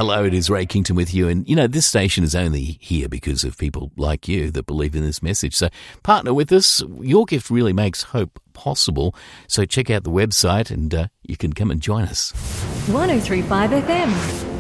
Hello, it is Ray Kington with you. And, this station is only here because of people like you that believe in this message. So partner with us. Your gift really makes hope possible. So check out the website and you can come and join us. 103.5 FM.